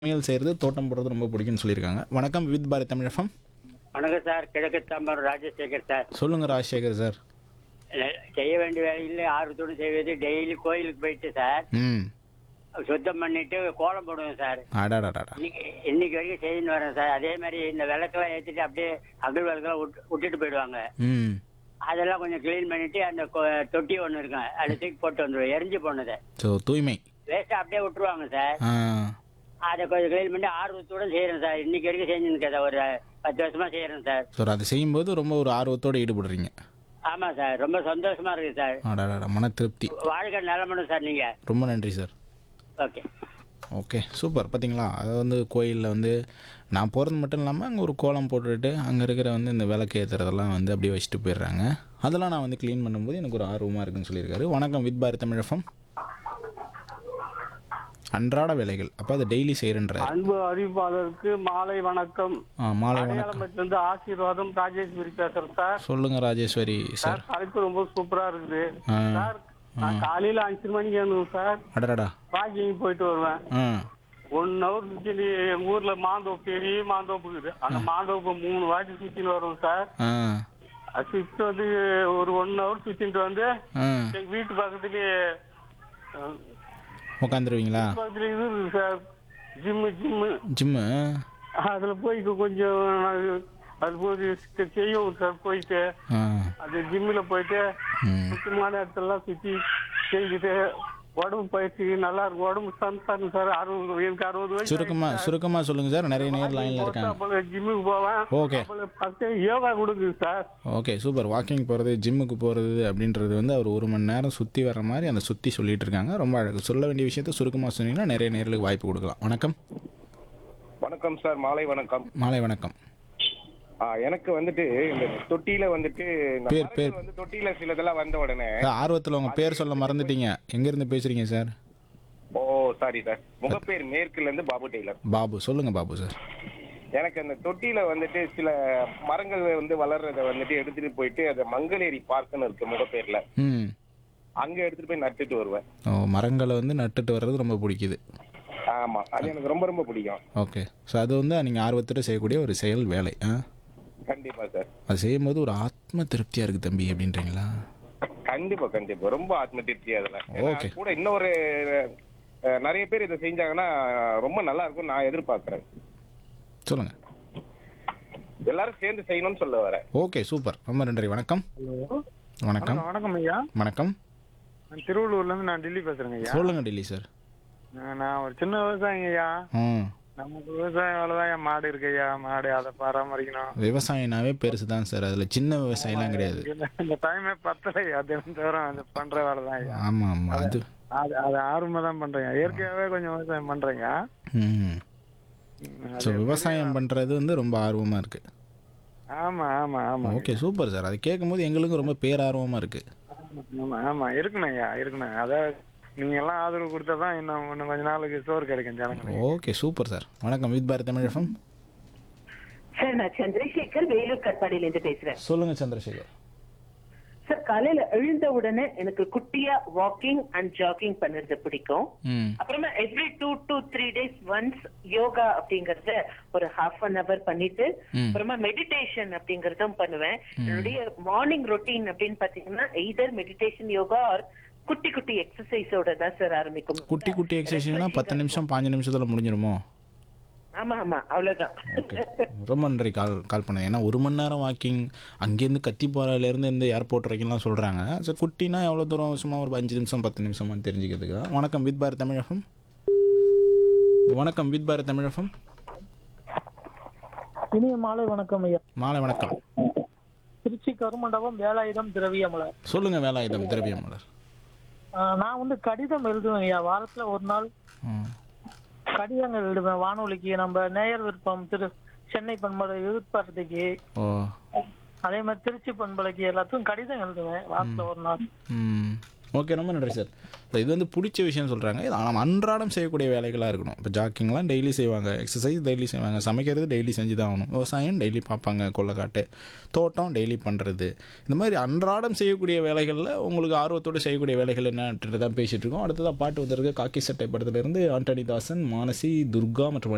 சமையல் செய்கிறது தோட்டம் போடுறது ரொம்ப பிடிக்கும்னு சொல்லியிருக்காங்க. வணக்கம் வித் பாரத் தமிழ் எஃப்எம். வணக்கம் சார். கிழக்கு தாம்பரம் ராஜசேகர் சார். சொல்லுங்க ராஜசேகர் சார். செய்ய வேண்டிய வேலையில் ஆர்வத்தோடு செய்வது டெய்லி கோயிலுக்கு போயிட்டு சார் ம். சுத்தம் பண்ணிட்டு கோலம் போடுவேன் சார். அடாடாடா. இன்னைக்கு வரைக்கும் செய்துன்னு வரேன் சார். அதே மாதிரி இந்த விளக்கெல்லாம் ஏற்றிட்டு அப்படியே அகல் விளக்கெல்லாம் விட்டுட்டு போயிடுவாங்க. ம். அதெல்லாம் கொஞ்சம் க்ளீன் பண்ணிட்டு அந்த தொட்டி ஒன்று இருக்கும் அதை தூக்கி போட்டு வந்துடுவேன். எரிஞ்சு போனதை ஸோ தூய்மை. வேஸ்ட்டாக அப்படியே விட்டுருவாங்க சார். ஆ. அதை கொஞ்சம் க்ளீன் பண்ணி ஆர்வத்தோடு செய்கிறேன் சார். இன்னைக்கு வரைக்கும் செஞ்சுன்னு சார். ஒரு 10 வருஷமா செய்கிறேன் சார். ஸோ அதை செய்யும்போது ரொம்ப ஒரு ஆர்வத்தோடு ஈடுபடுறீங்க. ஆமாம் சார். ரொம்ப சந்தோஷமா இருக்குது சார். அடாடாடா, மன திருப்தி. வாழ்க்கை நலமணும் சார் நீங்கள். ரொம்ப நன்றி சார். ஓகே. Okay super. பார்த்தீங்களா, அது வந்து கோயிலில் வந்து நான் போகிறது மட்டும் இல்லாமல் அங்கே ஒரு கோலம் போட்டுட்டு அங்கே இருக்கிற வந்து இந்த விளக்கு ஏற்றுறதெல்லாம் வந்து அப்படியே வச்சுட்டு போயிடுறாங்க. அதெல்லாம் நான் வந்து க்ளீன் பண்ணும்போது எனக்கு ஒரு ஆர்வமாக இருக்குன்னு சொல்லியிருக்காரு. வணக்கம் வித் பாரத் தமிழ் எஃப்எம். அன்றாட வேலைகள் அப்போ அதை டெய்லி செய்கிறேன்றார். அன்பு அறிவிப்பாளருக்கு மாலை வணக்கம். மாலை வணக்கம். அடையாளமத்திலிருந்து ஆசீர்வாதம் ராஜேஸ்வரி பேசுறேன் சார். சொல்லுங்க ராஜேஸ்வரி சார். தலைப்பு ரொம்ப சூப்பரா இருக்குது ஆ. சார். நான் காலையில 5 மணிக்கு எழுந்துவேன் சார். அடடா. வாக்கிங் போயிட்டு வருவேன். ஆ. 1 ஹவர் சுற்றி எங்க ஊர்ல மாந்தோப்பு பெரிய மாந்தோப்பு இருக்குது. அந்த மாந்தோப்பு 3 வாட்டி சுத்தின்னு வருவோம் சார். ஆ. அது சுத்தி வந்து ஒரு 1 ஹவர் சுத்திட்டு வந்து ஆ. எங்க வீட்டு பக்கத்துலயே உட்காந்துருவீங்களா? பக்கத்துல இது இருக்குது சார். Gym gym. அதுல போய் கொஞ்சம் அது போய் செய்யும் சார். போயிட்டு ஆ. அது ஜிம்மில் போயிட்டு ம். முக்கியமான இடத்தெல்லாம் சுற்றி செஞ்சுட்டு உடம்பு பயிற்சி நல்லா இருக்கும். உடம்பு சந்தாங்க சார். எனக்கு 60 வயசு. சுருக்கமாக சொல்லுங்கள் சார், நிறைய நேர் லைனில் இருக்காங்க. அப்புறம் ஜிம்முக்கு போவேன். ஓகே. அப்புறம் ஃபர்ஸ்ட் யோகா கொடுக்குது சார். Okay super. வாக்கிங் போகிறது ஜிம்முக்கு போகிறது அப்படின்றது வந்து அவர் 1 மணி நேரம் சுற்றி வர்ற மாதிரி அந்த சுற்றி சொல்லிட்டு இருக்காங்க. ரொம்ப அழகு. சொல்ல வேண்டிய விஷயத்த சுருக்கமாக சொன்னீங்கன்னா நிறைய நேர்களுக்கு வாய்ப்பு கொடுக்கலாம். வணக்கம். வணக்கம் சார். மாலை வணக்கம். மாலை வணக்கம். எனக்கு வந்துட்டு இந்த தொட்டியில வந்துட்டு இந்த பேர் மரங்கள் வந்து தொட்டியில சிலதெல்லாம் வந்த உடனே ஆர்வத்தில் உங்கள் பேர் சொல்ல மறந்துட்டீங்க. எங்கேருந்து பேசுகிறீங்க சார்? ஓ சாரி சார். முகப்பேர் மேற்குல இருந்து பாபு டெய்லர். பாபு. சொல்லுங்கள் பாபு சார். எனக்கு அந்த தொட்டியில வந்துட்டு சில மரங்கள் வந்து வளர்றத வந்துட்டு எடுத்துட்டு போயிட்டு அதை மங்களேரி பார்க்குன்னு இருக்கு முகப்பேர்ல. ம். அங்க எடுத்துட்டு போய் நட்டுட்டு வருவேன். ஓ, மரங்களை வந்து நட்டுட்டு வர்றது ரொம்ப பிடிக்குது. ஆமா, அது எனக்கு ரொம்ப ரொம்ப பிடிக்கும். ஓகே. ஸோ அது வந்து நீங்கள் ஆர்வத்தோடு செய்யக்கூடிய ஒரு செயல் வேலை. கண்டிப்பா சார். அது செய்யும்போது ஒரு ஆத்ம திருப்தியாக இருக்குது தம்பி அப்படின்றீங்களா? கண்டிப்பா கண்டிப்பா. ரொம்ப ஆத்ம திருப்தியா அதெல்லாம். ஓகே. கூட இன்னொரு நிறைய பேர் இதை செஞ்சாங்கன்னா ரொம்ப நல்லா இருக்கும் நான் எதிர்பார்க்கிறேன். சொல்லுங்கள். எல்லாரும் சேர்ந்து செய்யணும்னு சொல்ல வரேன். Okay super. ரொம்ப நன்றி. வணக்கம். வணக்கம். வணக்கம் ஐயா. வணக்கம். நான் திருவள்ளூர்ல இருந்து நான் டெல்லி பேசுறேங்க ஐயா. சொல்லுங்கள் டெல்லி சார். நான் ஒரு சின்ன விவசாயிங்க ஐயா. ம். நமக்கு விவசாயம் அவ்வளவுதான். மாடு இருக்கு ஐயா. மாடு அதை பராமரிக்கணும். விவசாயம்னாவே பெருசு தான் சார். அதில் சின்ன விவசாயம்லாம் கிடையாது. இந்த டைமே பத்தலை. அது தவிர அது பண்ற வேலை தான் ஐயா. ஆமாம் ஆமாம். அது அது ஆர்வமா தான் பண்றேங்க. இயற்கையாவே கொஞ்சம் விவசாயம் பண்றேங்க. ம். ஸோ விவசாயம் பண்ணுறது வந்து ரொம்ப ஆர்வமாக இருக்குது. ஆமா ஆமா ஆமா. Okay super sir. அது கேட்கும்போது எங்களுக்கும் ரொம்ப பேரார்வமாக இருக்குது. ஆமா ஆமா இருக்கணும் ஐயா. இருக்கணும். அதாவது நீங்க எல்லாம் ஆதரவு கொடுத்தாதான் இன்னும் கொஞ்ச நாளுக்கு சோறு கிடைக்கும் ஜனங்களுக்கு. Okay super sir. வணக்கம் with Bharat Tamil FM. Sir நான் சந்திரசேகர் வேலூர் கட்பாடியில இருந்து பேசுறேன். சொல்லுங்க சந்திரசேகர். சார் காலையில எழுந்த உடனே எனக்கு குட்டியா வாக்கிங் அண்ட் ஜாகிங் பண்ணுறது பிடிக்கும். ம். அப்புறமா every 2 to 3 days once yoga அப்படிங்கறத ஒரு ½ hour பண்ணிட்டு அப்புறமா மெடிடேஷன் அப்படிங்கறதும் பண்ணுவேன். என்னுடைய மார்னிங் ரொட்டீன் அப்படின்னு பாத்தீங்கன்னா எய்தர் மெடிடேஷன் யோகா ஆர் குட்டி குட்டி எக்ஸசைஸோட தான் சார் ஆரம்பிக்கும். குட்டி குட்டி எக்ஸசைஸ்னா 10 நிமிஷம் 5 நிமிஷத்தில் முடிஞ்சிருமோ? ஆமா ஆமா அவ்வளவுதான். ஓகே ரொம்ப நன்றி கால் பண்ணேன். ஏன்னா 1 மணி நேரம் வாக்கிங் அங்கேருந்து கத்திப்பாறையிலேருந்து இந்த ஏர்போர்ட் வரைக்கும்லாம் சொல்கிறாங்க. ஸோ குட்டினா எவ்வளோ தூரம்? சும்மா ஒரு 5 நிமிஷம் 10 நிமிஷமானு தெரிஞ்சுக்கிறதுக்கு தான். வணக்கம் வித் பாரத் தமிழ் எஃப்எம். வணக்கம் வித் பாரத் தமிழ் எஃப்எம். இனிய மாலை வணக்கம் ஐயா. மாலை வணக்கம். திருச்சி கருமண்டபம் வேலாயுதம் திரவியமலர். சொல்லுங்கள். வேலாயுதம் திரவியமலர். நான் வந்து கடிதம் எழுதுவேன் ஐயா. வாரத்துல ஒரு நாள் கடிதங்கள் எழுதுவேன். வானொலிக்கு, நம்ம நேயர் விருப்பம், சென்னை பண்பலை எதிர்பார்த்தைக்கு, ஓ அதே மாதிரி திருச்சி பண்பலைக்கு எல்லாத்துக்கும் கடிதம் எழுதுவேன் வாரத்துல ஒரு நாள். ஓகே ரொம்ப நன்றி சார். இது வந்து பிடிச்ச விஷயம் சொல்கிறாங்க. இது நம்ம அன்றாடம் செய்யக்கூடிய வேலைகளாக இருக்கணும். இப்போ ஜாக்கிங்லாம் டெய்லி செய்வாங்க, எக்ஸசைஸ் டெய்லி செய்வாங்க, சமைக்கிறது டெய்லி செஞ்சு தான் ஆகணும், விவசாயம் டெய்லி பார்ப்பாங்க, கொள்ளைக்காட்டு தோட்டம் டெய்லி பண்ணுறது. இந்த மாதிரி அன்றாடம் செய்யக்கூடிய வேலைகளில் உங்களுக்கு ஆர்வத்தோடு செய்யக்கூடிய வேலைகள் என்னன்ட்டு தான் பேசிகிட்டு இருக்கோம். அடுத்ததாக பாட்டு வந்திருக்கு காக்கி சட்டை படத்துலேருந்து ஆண்டனி தாசன், மானசி, துர்கா மற்றும்